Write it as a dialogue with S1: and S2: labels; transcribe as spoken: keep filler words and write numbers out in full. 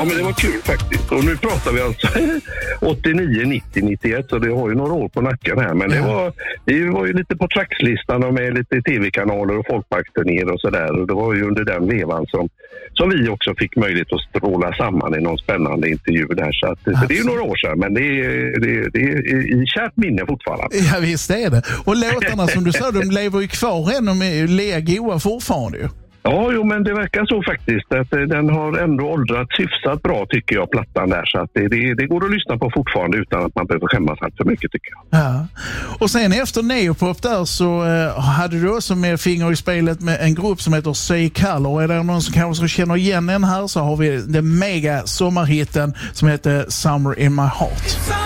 S1: Ja, men det var kul faktiskt. Och nu pratar vi alltså åttionio, nittio, nittioett, så det har ju några år på nacken här. Men ja. det, var, det var ju lite på trackslistan och med lite tv-kanaler och folkparksturnéer och sådär. Och det var ju under den vevan som, som vi också fick möjlighet att stråla samman i någon spännande intervju där. Så, att, så det är ju några år sedan, men det är, det, det är i kärt minne fortfarande.
S2: Ja, visst är det. Och låtarna som du sa, de lever ju kvar än, de är lea goa fortfarande ju.
S1: Ja, jo, men det verkar så faktiskt. Att den har ändå åldrats hyfsat bra, tycker jag, plattan där. Så att det, det, det går att lyssna på fortfarande utan att man behöver skämmas allt för mycket, tycker jag.
S2: Ja. Och sen efter Neopop där så eh, hade du också med finger i spelet med en grupp som heter Say Color. Är det någon som kanske känner igen den här, så har vi den mega sommarhitten som heter Summer in my heart.